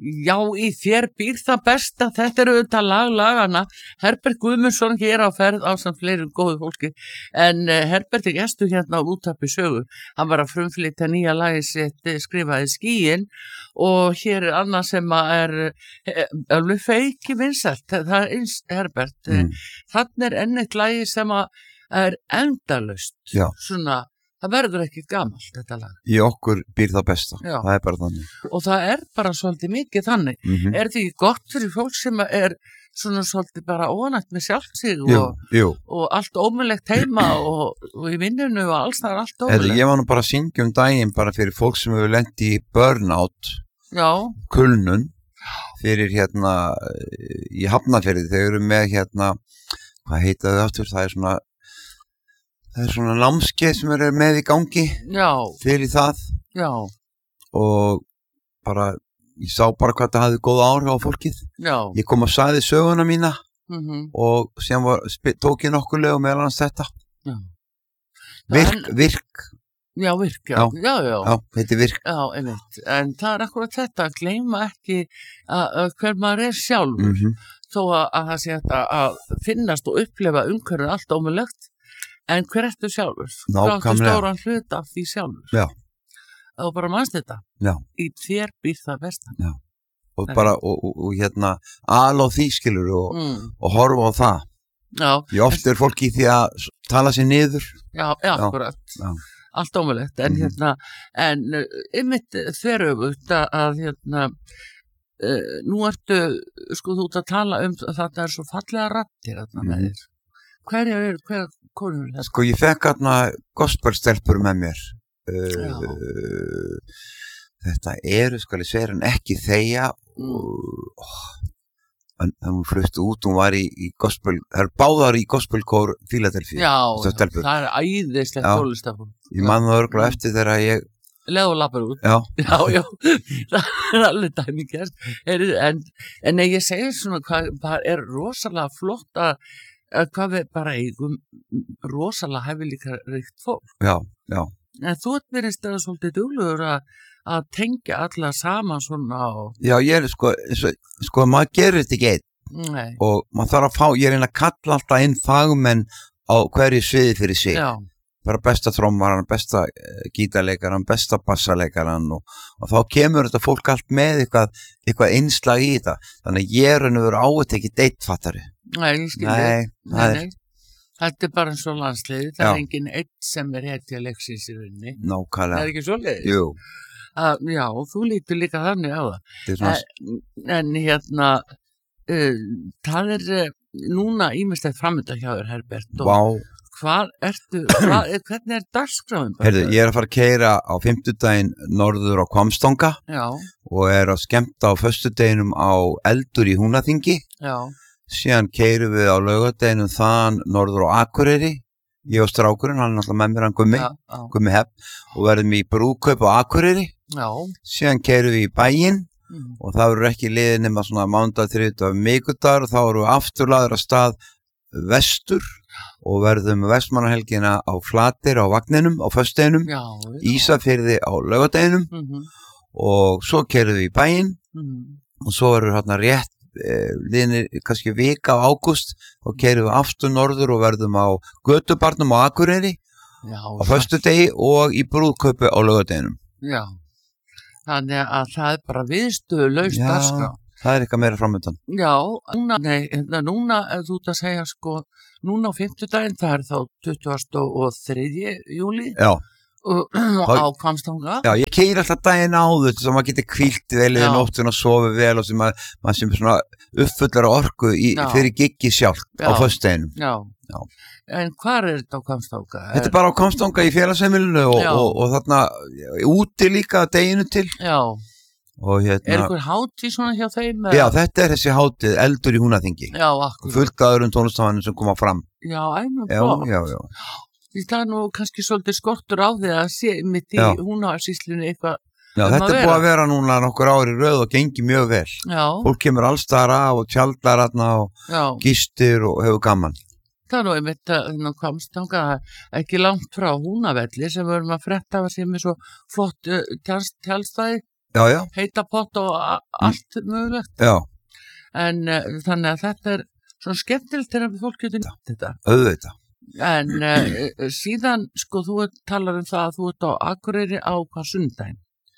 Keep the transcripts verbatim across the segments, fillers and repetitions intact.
Já, í þér býr það besta, þetta eru auðvitað lag lagana, Herbert Guðmundsson hér á ferð á samt fleiri góðu fólki, en uh, Herbert er gestur hérna á Útvarpi sögu, hann var að frumflytja nýja lagi sitt skrifaði Skýin og hér er annað sem að er alveg feiki vinsælt, það er eins Herbert, mm. þannig er enn eitt lagi sem að er endalaust, Já. Svona það verður ekki gamalt þetta lag. Í okkur býr það besta, Já. Það er bara þannig. Og það er bara svolítið mikið þannig. Mm-hmm. Er þetta ekki gott fyrir fólk sem er svona svolítið bara óanægt með sjálft sig jú, og, jú. og allt ómulegt heima og, og í vinnunu og alls það er allt ómulegt. Ég var nú bara að syngja um daginn bara fyrir fólk sem hefur lent í burnout, Já. Kulnun, fyrir hérna í Hafnarfirði, þau eru með hérna, hvað heita þau aftur, það er svona Það er svona námskeið sem er með í gangi Já. Fyrir það Já. Og bara, ég sá bara hvað það hafði góð áhrif á fólkið. Já. Ég kom og sagði söguna mína mm-hmm. og síðan var, tók ég nokkur lög og meðal hans þetta. Já. Virk, en, virk. Já, virk, já. Já, já. Já, já þetta er virk. Já, einmitt. En það er akkurat þetta, að gleyma ekki að hver maður er sjálfur. Mm-hmm. Þó að, að það sé þetta að finnast og upplefa umhverfið allt ómulegt. En hver ertu sjálfur? Nákvæmlega. Þú stóran hlut af því sjálfur. Já. Og bara mannst þetta. Já. Í þér býr það besta. Já. Og Nei. bara, og, og, og hérna, al á því skilur og, mm. og horfa á það. Já. Ég oft er fólk í því að tala sér niður. Já, já, akkurat. Já. Allt ómulegt. En mm-hmm. hérna, en einmitt þveröfugt að hérna, uh, nú ertu, sko þú ert að tala um að þetta er svo fallega raddir þarna mm. með þér. Hverja er, hverja konur er þetta? Sko ég fekk hérna gospelstelpur með mér. Uh, þetta eru sko alveg sver en ekki þegja mm. og oh, en hún flutti út, hún var í, í gospel, það er báðar í gospelkór Fíladelfíu. Já, það er æðislegt tólestafn. Ég man það örgulega eftir þegar ég Leðu lappar út. Já. Já, já, það er alveg dæmigert. En, en ég segi svona hvað, það er rosalega flott að hvað við bara eigum rosalega hefur líka ríkt fólk. Já, já. En þú ert verið stöða svolítið duglegur að, að tengja alla saman svona og... Já, ég er sko, sko, maður gerir þetta ekki einn. Nei. Og maður þarf að fá, ég er einn að kalla alltaf inn fagmenn á hverju sviði fyrir sig. Já. Bara besta trommaran, besta gítarleikaran, besta bassaleikaran og, og þá kemur þetta fólk allt með eitthvað, eitthvað innslag í þetta. Þannig að ég er henni verið átt ekki deittfattari. Nei, ég skilji. Nei, nei, nei. Þetta er bara eins og landsliði, það já. Er enginn einn sem er hetja leiksins í rauninni. Nákvæmlega. Það er ekki svoleiðis? Jú. Uh, já, þú lítur líka þannig á það. Svona... En, en hérna, uh, það er uh, núna ímislegt framönda hjá þér, Herbert. Vá. Hvað ertu, hvað, hvernig er dagskráin? Heyrðu, ég er að fara að keyra á fimmtudaginn norður á Hvammstanga Já. Og er að skemmta á föstudeginum á Eldur í Húnaþingi. Já. Síðan keyrum við á laugardeginum þaðan norður á Akureyri. Ég og strákurinn, hann er alltaf með mér, hann Gummi, já, já. Gummi Hepp og verðum í brúðkaup á Akureyri. Já. Síðan keyrum við í bæinn mm. og það verður ekki liðið nema svona mánudag, þriðjudag, miðvikudagur og þá erum við afturlaður að stað vestur og verðum Vestmannahelgina á Flatir á vagninum á föstudeginum, Ísafirði á laugardeginum mm-hmm. og svo keyrum við í bæinn mm. og svo verður hérna rétt eh, liðinir kannski vika á ágúst og keyrum við aftur norður og verðum á Götubarnum á Akureyri Já, á föstudegi og í brúðkaupi á laugardeginum. Já, þannig að það er bara viðstöðulaust dagskrá. Það er eitthvað meira framöndan. Já, núna, nei, núna, ef þú ert að segja, sko, núna á fimmtudaginn, það er þá tuttugasta og þriðja júlí. Já. Og, á Hvammstanga. Já, ég keyri alltaf daginn áður sem maður getur hvílt vel í nóttuna og sofið vel og sem maður, maður sem svona uppfullar orku í, fyrir giggi sjálf á föstudeginum. Já. Já. En hvar er þetta á Hvammstanga? Þetta er bara á Hvammstanga í félagsheimilinu og, og, og, og þarna úti líka deginu til. Já. Og hérna, er einhver hátíð svona hjá þeim? Já, þetta er þessi hátíð, Eldur í Húnaþingi. Já, akkurat. Fullt af öðrum tónlistamanum sem koma fram. Já, einhver flott. Já, já, já. Það er nú kannski svolítið skortur á því að sé mitt í Húnavatnssýslunni eitthvað. Já, um þetta er búið að vera núna nokkur ári röð og gengi mjög vel. Já. Fólk kemur allstaðar af og tjaldar aðna og já. Gistir og hefur gaman. Það er nú einmitt að Hvammstanga ekki langt frá Húnavelli sem við erum að fretta að sé með svo flott uh, tjálstæði. já, já, heita pott og a- allt mögulegt. já, En uh, þannig að þetta er svona skemmtilegt þegar fólk getur nýtt þetta. auðvitað. En uh, síðan, sko, þú ert- talar um það að þú ert á Akureyri á hvað sundaginn?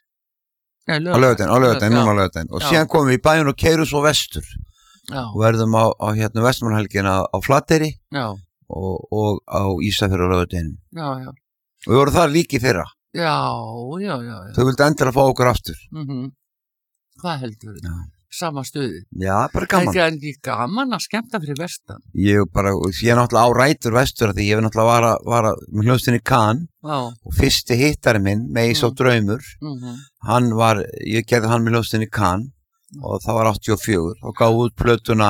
Nei, Á laugardaginn, á laugardaginn, núna á Já, laugardaginn. Og Já. síðan komum við í bæinn og keyrum svo vestur já, og verðum á, á hérna Vestmannhelgina á Flateyri já, og, og á Ísafjörður á laugardaginn. já, já, Og við vorum þar líki fyrra. já, já, já, já. Þau vildi endilega fá okkur aftur. Mm Hvað heldur þið? Já. Sama stuði. Já, bara gaman. Ekki er ekki gaman að skemmta fyrir vestan. Ég bara, ég er náttúrulega á rætur vestur af því ég hef náttúrulega var að, var að með hljóðstinni Kann Já. og fyrsti hittari minn, Meis og Mm. Draumur, Mm hann var, ég gerði hann með hljóðstinni Kann og það var áttatíu og fjögur og gaf út plötuna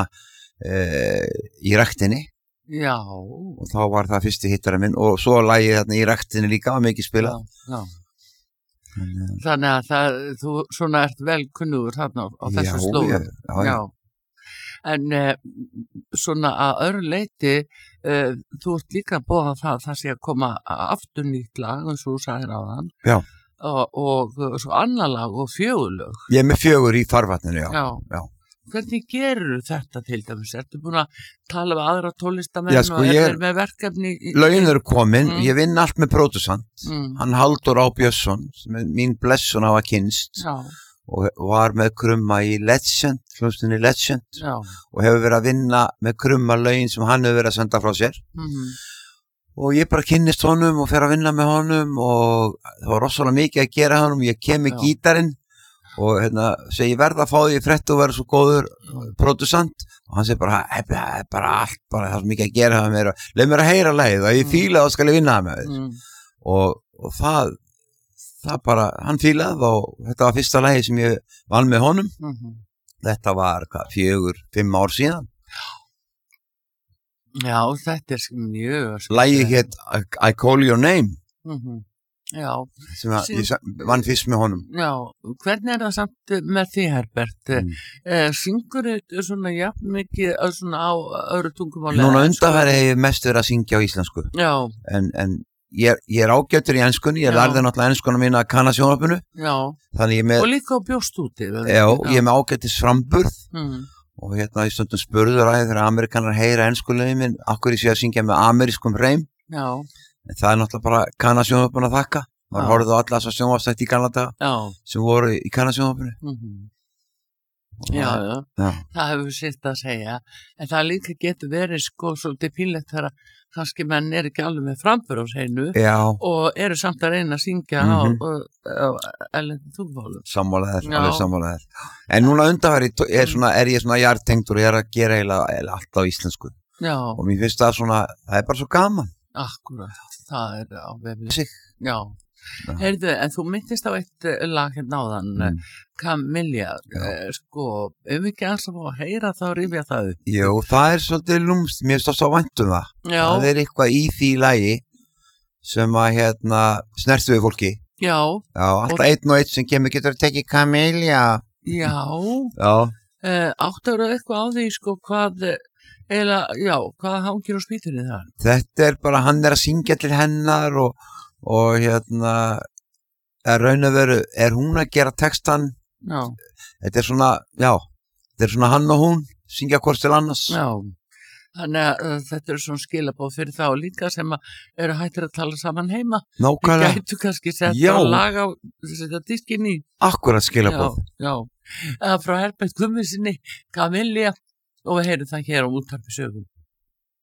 e, í ræktinni Já. og þá var það fyrsti hittari minn og svo lagið þarna í ræktinni líka var mikið spilað. Já, já. Já, Þannig að það, þú svona ert vel kunnugur þarna á, á þessu já, slóðum. já, já. En eh, svona að öðru leiti, eh, þú ert líka að bóða það að það sé að koma aftur nýtt lag, eins og þú sagðir á þann. Já. Og, og svo annar lag og fjögurlög. Ég er með fjögur í farvatninu, já. Já. Já. Hvernig gerur þetta til dæmis? Ertu búin að tala við aðra tólistamenn Já, sko, og er ég- þeir með verkefni? í- Lögin eru komin, Mm. ég vinn allt með pródusant, Mm. hann Halldór Á Björnsson, sem er mín blessun á að kynst Já, og var með Krumma í Legend, hljómsveitinni Legend já. og hefur verið að vinna með Krumma lögin sem hann hefur verið að senda frá sér Mm. og ég bara kynnist honum og fer að vinna með honum og það var rosalega mikið að gera honum, ég kem með Já. gítarinn og hérna, segi ég verð að fá því frétt og verð svo góður pródusant og hann segi bara, það er bara allt bara það er svo mikið að gera það mér og leið mér að heyra leið og ég Mm. fíla þá skal ég vinna það með þér Mm. og, og það það bara, hann fílað og þetta var fyrsta lagi sem ég vann með honum Mm. þetta var hvað, fjögur, fimm ár síðan Já, þetta er mjög lagið hétt I, I Call Your Name Mm. Já, sem að, Sí. ég sa- vann fyrst með honum já, hvernig er það samt með því, Herbert? Mm. Eh, syngur þetta svona jafn mikið eh, svona á öðru tungumáli? núna en undanfæri hef ég mest verið að syngja á íslensku Já, en, en ég, er- ég er ágættur í enskunni ég Já. lærði náttúrulega enskuna mína að kanna sjónvarpinu já, þannig ég er með, og líka á bjóst úti. já, ég er með ágættis framburð Mm. og hérna í stundum spurður að þegar amerikanar heyra enskulegin minn akkur ég sé að syngja með amerískum reym Já, en það er náttúrulega bara kannasjónvarpinu að þakka maður Já. horfði á alla þessar sjónvarpstætti í gamla daga já, sem voru í kannasjónvarpinu mm. já, já, já, það hefur sitt að segja, en það líka getur verið sko svolítið pínlegt þegar kannski menn er ekki alveg með frambur á hreinu já og eru samt að reyna að syngja Mhm. á, á, á ellendum tungumálum. sammálaðir, Já. alveg sammálaðir en núna undanfæri er, svona, er ég svona jartengdur og ég er að gera eiginlega eiginlega allt á íslensku Já, og mér finnst það svona, það er bara svo gaman akkurat, það er á vefli. sig Já, Já. heyrðu, en þú myndist á eitt eh, lag hérna áðan, Mm. mm. Kamilja, eh, sko, ef ekki aðeins að fá að heyra þá rifja það upp. Jú, það er svolítið lúmst, mér finnst það svo vænt um það Já, það er eitthvað í því lagi sem að hérna snertu við fólki já, já, alltaf einn og einn sem kemur getur að tekið Kamilja já, já, eh, áttu eru eitthvað á því, sko, hvað, eða, já, hvað hangir á spýtunni þar? þetta er bara hann er að syngja til hennar og, og hérna er raun og veru, er hún að gera textan Já, þetta er svona, já þetta er svona hann og hún, syngja hvort til annars já, þannig að uh, þetta eru svona skilabóð fyrir þá líka sem að eru hættir að tala saman heima. Við nákvæmlega, gætu kannski sett Já. að laga þetta diskin í. akkurat Já, skilabóð já. Uh, frá Herbert Gummi sinni, Kamilja, og við heyrum það hér á útvarpi sögum.